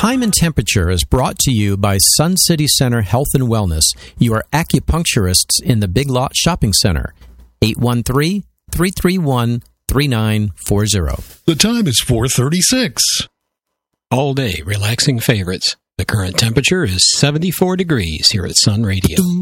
Time and Temperature is brought to you by Sun City Center Health and Wellness, your acupuncturists in the Big Lot Shopping Center. 813-331-3940. The time is 4:36. All day relaxing favorites. The current temperature is 74 degrees here at Sun Radio.